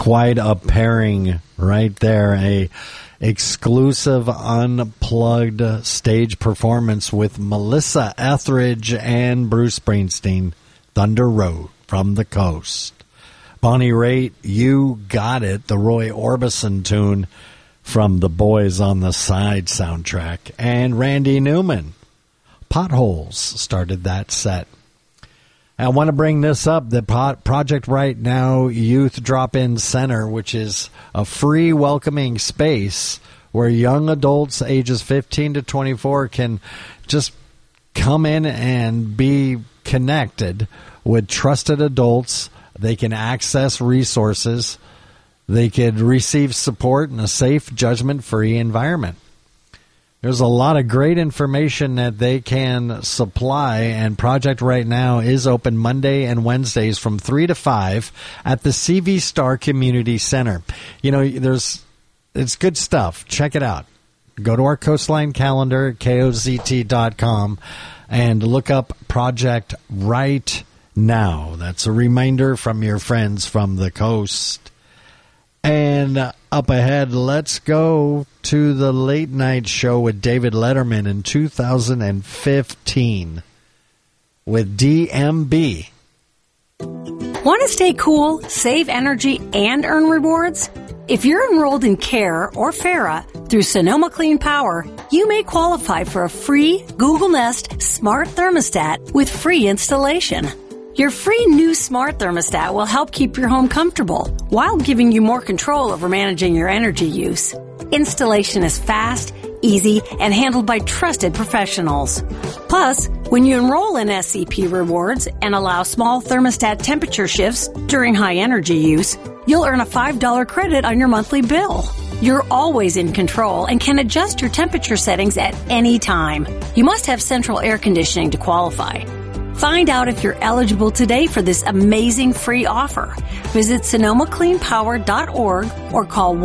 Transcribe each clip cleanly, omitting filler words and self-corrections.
Quite a pairing right there. A exclusive unplugged stage performance with Melissa Etheridge and Bruce Springsteen. Thunder Road from the Coast. Bonnie Raitt, You Got It, the Roy Orbison tune from the Boys on the Side soundtrack. And Randy Newman, Potholes, started that set. I want to bring this up, the Project Right Now Youth Drop-In Center, which is a free welcoming space where young adults ages 15 to 24 can just come in and be connected with trusted adults. They can access resources. They could receive support in a safe, judgment-free environment. There's a lot of great information that they can supply, and Project Right Now is open Monday and Wednesdays from 3 to 5 at the CV Star Community Center. You know, it's good stuff. Check it out. Go to our Coastline calendar at KOZT.com and look up Project Right Now. That's a reminder from your friends from the coast. And up ahead, let's go to the late night show with David Letterman in 2015 with DMB. Want to stay cool, save energy, and earn rewards? If you're enrolled in CARE or FARA through Sonoma Clean Power, you may qualify for a free Google Nest smart thermostat with free installation. Your free new smart thermostat will help keep your home comfortable while giving you more control over managing your energy use. Installation is fast, easy, and handled by trusted professionals. Plus, when you enroll in SCP Rewards and allow small thermostat temperature shifts during high energy use, you'll earn a $5 credit on your monthly bill. You're always in control and can adjust your temperature settings at any time. You must have central air conditioning to qualify. Find out if you're eligible today for this amazing free offer. Visit SonomaCleanPower.org or call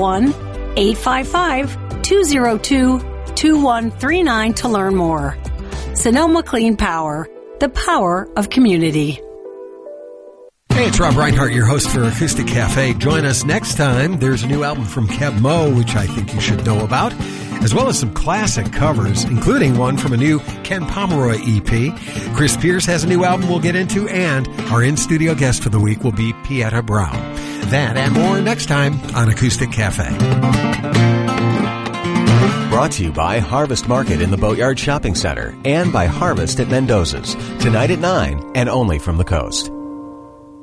1-855-202-2139 to learn more. Sonoma Clean Power, the power of community. Hey, it's Rob Reinhart, your host for Acoustic Cafe. Join us next time. There's a new album from Keb Mo, which I think you should know about, as well as some classic covers, including one from a new Ken Pomeroy EP. Chris Pierce has a new album we'll get into, and our in-studio guest for the week will be Pieta Brown. That and more next time on Acoustic Cafe. Brought to you by Harvest Market in the Boatyard Shopping Center and by Harvest at Mendoza's. Tonight at 9 and only from the coast.